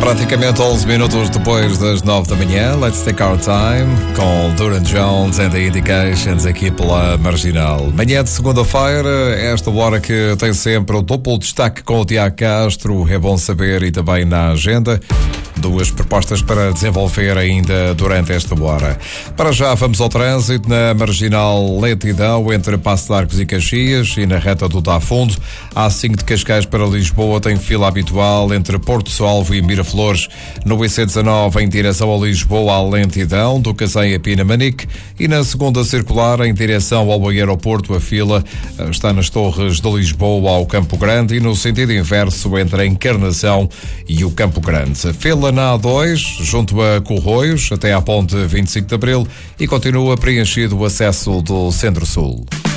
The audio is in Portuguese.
Praticamente 11 minutos depois das 9 da manhã, Let's Take Our Time, com Duran Jones and the Indications, aqui pela Marginal. Manhã de segunda-feira, esta hora que tem sempre o duplo destaque com o Tiago Castro, é bom saber, e também na agenda. Duas propostas para desenvolver ainda durante esta hora. Para já vamos ao trânsito na Marginal, lentidão entre Passo de Arcos e Caxias e na reta do Tafundo. A5 de Cascais para Lisboa tem fila habitual entre Porto Salvo e Miraflores. No IC19 em direção a Lisboa há lentidão do Cazém a Pinamanique e na segunda circular em direção ao aeroporto a fila está nas Torres de Lisboa ao Campo Grande e no sentido inverso entre a Encarnação e o Campo Grande. Fila na A2, junto a Corroios, até à ponte 25 de Abril e continua preenchido o acesso do Centro-Sul.